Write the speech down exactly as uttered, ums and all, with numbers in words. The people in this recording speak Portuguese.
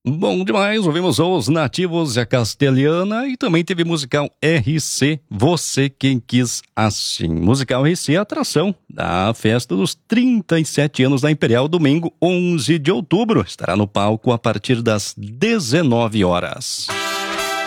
Bom demais, ouvimos os Nativos e a Castelhana e também teve musical R C, Você Quem Quis Assim. Musical R C, atração da festa dos trinta e sete anos da Imperial, domingo onze de outubro. Estará no palco a partir das dezenove horas.